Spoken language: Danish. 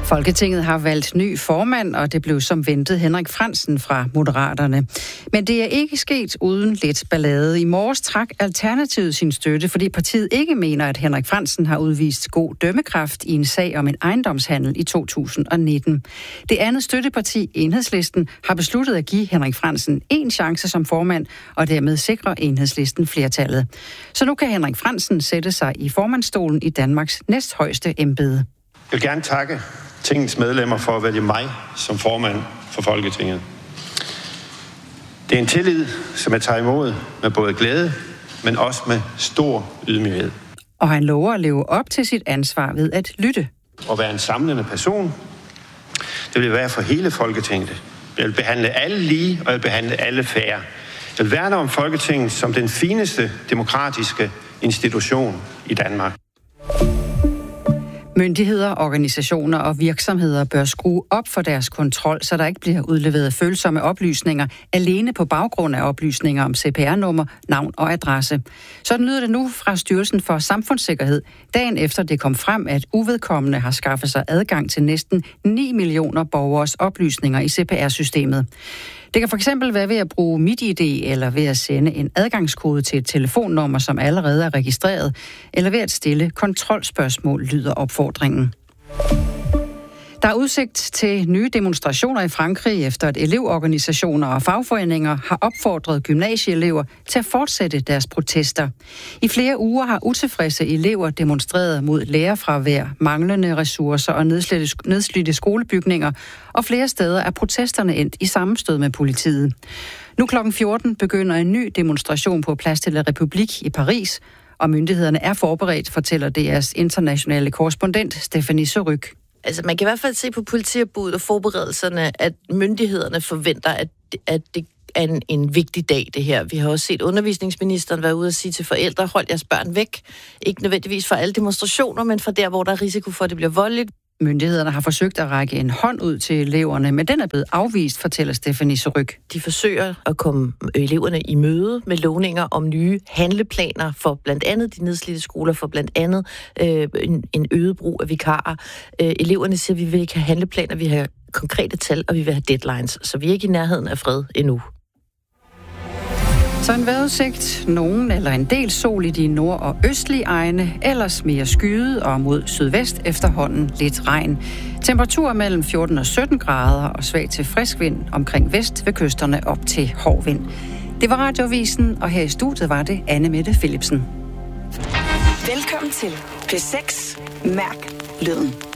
Folketinget har valgt ny formand, og det blev som ventet Henrik Frandsen fra Moderaterne. Men det er ikke sket uden lidt ballade. I morges trak Alternativet sin støtte, fordi partiet ikke mener, at Henrik Frandsen har udvist god dømmekraft i en sag om en ejendomshandel i 2019. Det andet støtteparti, Enhedslisten, har besluttet at give Henrik Frandsen en chance som formand, og dermed sikre Enhedslisten flertallet. Så nu kan Henrik Frandsen sætte sig i formandsstolen i Danmarks næsthøjeste embede. Jeg vil gerne takke Tingets medlemmer for at vælge mig som formand for Folketinget. Det er en tillid, som jeg tager imod med både glæde, men også med stor ydmyghed. Og han lover at leve op til sit ansvar ved at lytte. At være en samlende person, det vil være for hele Folketinget. Jeg vil behandle alle lige, og jeg vil behandle alle fair. Jeg vil værne om Folketinget som den fineste demokratiske institution i Danmark. Myndigheder, organisationer og virksomheder bør skrue op for deres kontrol, så der ikke bliver udleveret følsomme oplysninger alene på baggrund af oplysninger om CPR-nummer, navn og adresse. Sådan lyder det nu fra Styrelsen for Samfundssikkerhed, dagen efter det kom frem, at uvedkommende har skaffet sig adgang til næsten 9 millioner borgeres oplysninger i CPR-systemet. Det kan for eksempel være ved at bruge MitID eller ved at sende en adgangskode til et telefonnummer, som allerede er registreret, eller ved at stille kontrolspørgsmål, lyder opfordringen. Der er udsigt til nye demonstrationer i Frankrig, efter at elevorganisationer og fagforeninger har opfordret gymnasieelever til at fortsætte deres protester. I flere uger har utilfredse elever demonstreret mod lærerfravær, manglende ressourcer og nedslidte skolebygninger, og flere steder er protesterne endt i sammenstød med politiet. Nu kl. 14 begynder en ny demonstration på Place de la République i Paris, og myndighederne er forberedt, fortæller DR's internationale korrespondent Stephanie Surrugue. Altså, man kan i hvert fald se på politiarbuddet og forberedelserne, at myndighederne forventer, at det er en vigtig dag, det her. Vi har også set undervisningsministeren være ude og sige til forældre, hold jeres børn væk. Ikke nødvendigvis fra alle demonstrationer, men fra der, hvor der er risiko for, at det bliver voldeligt. Myndighederne har forsøgt at række en hånd ud til eleverne, men den er blevet afvist, fortæller Stephanie Surrugue. De forsøger at komme eleverne i møde med lovninger om nye handleplaner for blandt andet de nedslidte skoler, for blandt andet en øget brug af vikarer. Eleverne siger, at vi vil ikke have handleplaner, vi vil have konkrete tal, og vi vil have deadlines, så vi er ikke i nærheden af fred endnu. Så en vejrudsigt, nogen eller en del sol i de nord- og østlige egne, ellers mere skyet og mod sydvest efterhånden lidt regn. Temperaturer mellem 14 og 17 grader og svag til frisk vind omkring vest ved kysterne op til hård vind. Det var Radioavisen, og her i studiet var det Anne Mette Philipsen. Velkommen til P6 Mærk Lyden.